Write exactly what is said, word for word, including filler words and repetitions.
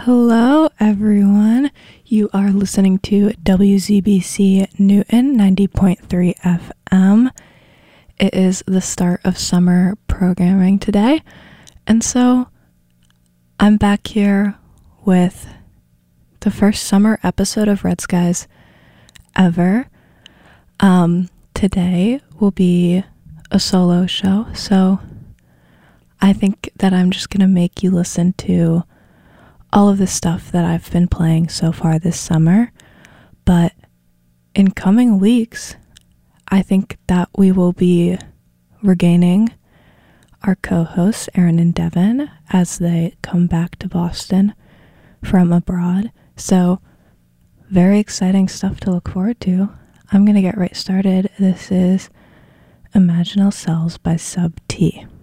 Hello, everyone. You are listening to W Z B C Newton ninety point three F M. It is the start of summer programming today, and so I'm back here with the first summer episode of Red Skies ever. Um, today will be a solo show, so I think that I'm just gonna make you listen to all of the stuff that I've been playing so far this summer, but in coming weeks, I think that we will be regaining our co-hosts, Aaron and Devin, as they come back to Boston from abroad. So, very exciting stuff to look forward to. I'm gonna get right started. This is Imaginal Cells by Sub T.